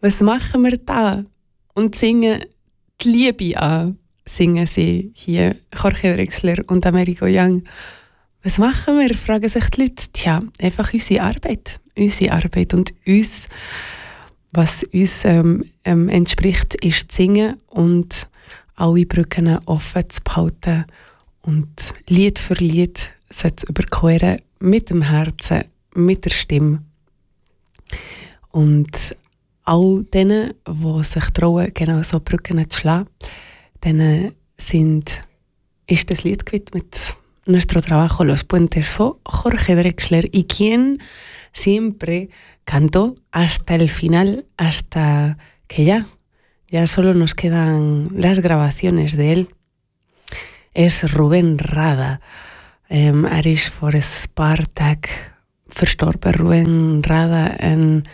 was machen wir da? Und singen die Liebe an, singen sie hier, Jorge Drexler und Amerigo Young. Was machen wir, fragen sich die Leute. Tja, einfach unsere Arbeit. Unsere Arbeit und uns, was uns entspricht, ist zu singen und alle Brücken offen zu behalten und Lied für Lied zu überqueren mit dem Herzen, mit der Stimme. Und all denen, die sich trauen, genau so Brücken zu schlagen, denen ist das Lied gewidmet. Nuestro trabajo, Los Puentes, von Jorge Drexler, y quien siempre cantó hasta el final, hasta que ya solo nos quedan las grabaciones de él. Es Rubén Rada. Ist vor ein paar Tagen verstorben. Rubén Rada, ein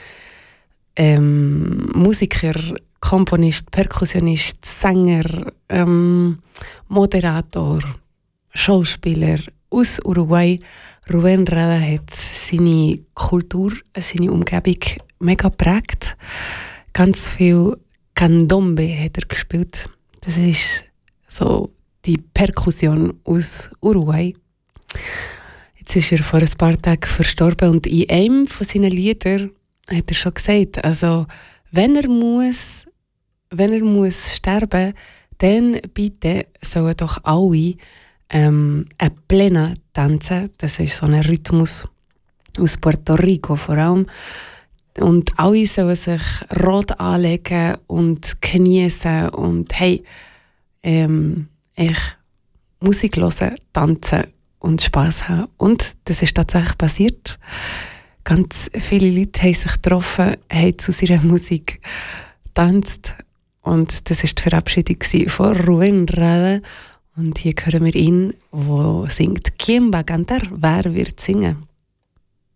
Musiker, Komponist, Perkussionist, Sänger, Moderator, Schauspieler aus Uruguay. Rubén Rada hat seine Kultur, seine Umgebung mega geprägt. Ganz viel Candombe hat er gespielt. Das ist so die Perkussion aus Uruguay. Jetzt ist er vor ein paar Tagen verstorben und in einem von seinen Liedern hat er schon gesagt, also wenn er muss sterben, dann bitte sollen doch alle eine Plena tanzen. Das ist so ein Rhythmus aus Puerto Rico vor allem. Und alle sollen sich rot anlegen und genießen und hey, Musik hören, tanzen und Spass haben. Und das ist tatsächlich passiert. Ganz viele Leute haben sich getroffen, haben zu seiner Musik getanzt. Und das war die Verabschiedung von Rubén Rada. Und hier hören wir ihn, der singt «Quién va a cantar?» Wer wird singen?